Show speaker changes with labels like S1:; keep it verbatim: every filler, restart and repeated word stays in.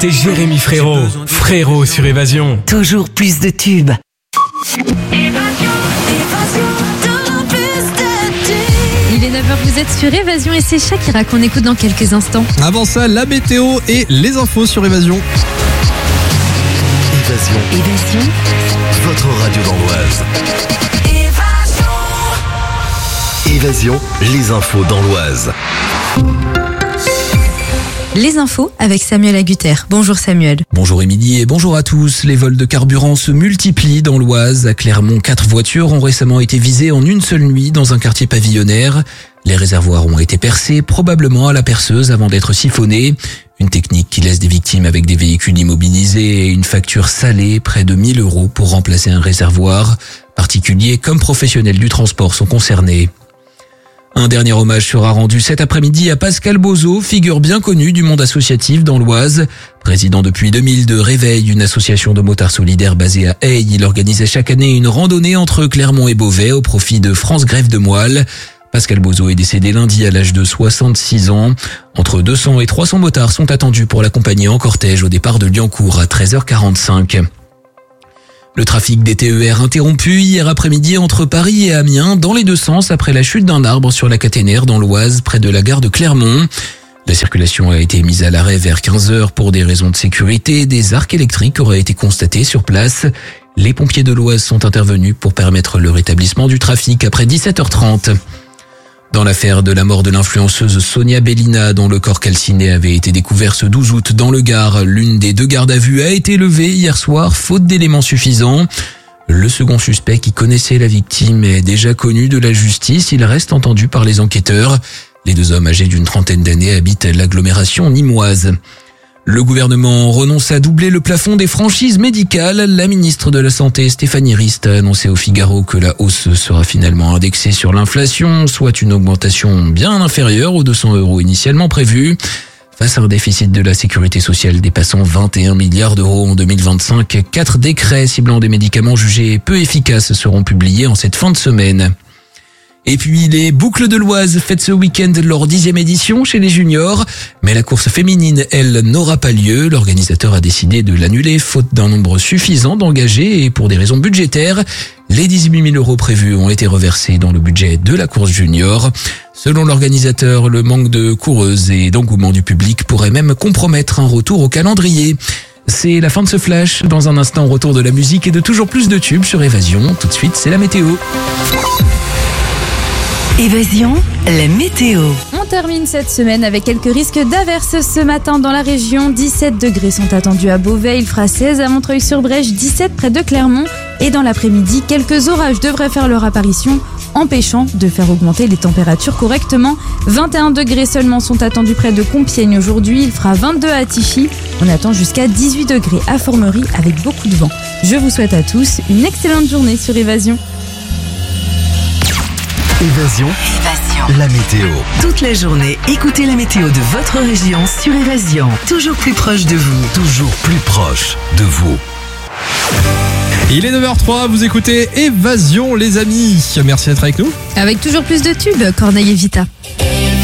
S1: C'est Jérémy Frérot, Frérot sur Évasion.
S2: Toujours plus de tubes.
S3: Il est neuf heures, vous êtes sur Évasion et c'est Shakira qu'on écoute dans quelques instants.
S4: Avant ça, la météo et les infos sur Évasion.
S5: Évasion.
S2: Évasion.
S5: Votre radio dans l'Oise. Évasion, les infos dans l'Oise.
S3: Les infos avec Samuel Agutter. Bonjour Samuel.
S4: Bonjour Émilie et bonjour à tous. Les vols de carburant se multiplient dans l'Oise. À Clermont, quatre voitures ont récemment été visées en une seule nuit dans un quartier pavillonnaire. Les réservoirs ont été percés, probablement à la perceuse avant d'être siphonnés. Une technique qui laisse des victimes avec des véhicules immobilisés et une facture salée, près de mille euros pour remplacer un réservoir. Particuliers comme professionnels du transport sont concernés. Un dernier hommage sera rendu cet après-midi à Pascal Bozo, figure bien connue du monde associatif dans l'Oise. Président depuis deux mille de Réveil, une association de motards solidaires basée à Haye, il organisait chaque année une randonnée entre Clermont et Beauvais au profit de France Grève de Moelle. Pascal Bozo est décédé lundi à l'âge de soixante-six ans. Entre deux cents et trois cents motards sont attendus pour l'accompagner en cortège au départ de Liancourt à treize heures quarante-cinq. Le trafic des T E R interrompu hier après-midi entre Paris et Amiens dans les deux sens après la chute d'un arbre sur la caténaire dans l'Oise près de la gare de Clermont. La circulation a été mise à l'arrêt vers quinze heures pour des raisons de sécurité. Des arcs électriques auraient été constatés sur place. Les pompiers de l'Oise sont intervenus pour permettre le rétablissement du trafic après dix-sept heures trente. Dans l'affaire de la mort de l'influenceuse Sonia Bellina, dont le corps calciné avait été découvert ce douze août dans le Gard, l'une des deux gardes à vue a été levée hier soir, faute d'éléments suffisants. Le second suspect, qui connaissait la victime, est déjà connu de la justice. Il reste entendu par les enquêteurs. Les deux hommes âgés d'une trentaine d'années habitent l'agglomération nîmoise. Le gouvernement renonce à doubler le plafond des franchises médicales. La ministre de la Santé, Stéphanie Rist, a annoncé au Figaro que la hausse sera finalement indexée sur l'inflation, soit une augmentation bien inférieure aux deux cents euros initialement prévus. Face à un déficit de la sécurité sociale dépassant vingt et un milliards d'euros en deux mille vingt-cinq, quatre décrets ciblant des médicaments jugés peu efficaces seront publiés en cette fin de semaine. Et puis les boucles de l'Oise fêtent ce week-end leur dixième édition chez les juniors. Mais la course féminine, elle, n'aura pas lieu. L'organisateur a décidé de l'annuler faute d'un nombre suffisant d'engagés et pour des raisons budgétaires. Les dix-huit mille euros prévus ont été reversés dans le budget de la course junior. Selon l'organisateur, le manque de coureuses et d'engouement du public pourrait même compromettre un retour au calendrier. C'est la fin de ce flash. Dans un instant, retour de la musique et de toujours plus de tubes sur Évasion. Tout de suite, c'est la météo.
S2: Évasion, la météo.
S3: On termine cette semaine avec quelques risques d'averses ce matin dans la région. dix-sept degrés sont attendus à Beauvais, il fera seize à Montreuil-sur-Brèche, dix-sept près de Clermont. Et dans l'après-midi, quelques orages devraient faire leur apparition, empêchant de faire augmenter les températures correctement. vingt et un degrés seulement sont attendus près de Compiègne aujourd'hui, il fera vingt-deux à Tichy. On attend jusqu'à dix-huit degrés à Formerie avec beaucoup de vent. Je vous souhaite à tous une excellente journée sur Évasion.
S5: Évasion.
S2: Évasion.
S5: La météo.
S2: Toute la journée, écoutez la météo de votre région sur Évasion. Toujours plus proche de vous.
S5: Toujours plus proche de vous.
S4: Il est neuf heures trois, vous écoutez Évasion les amis. Merci d'être avec nous.
S3: Avec toujours plus de tubes, Corneille et Vita.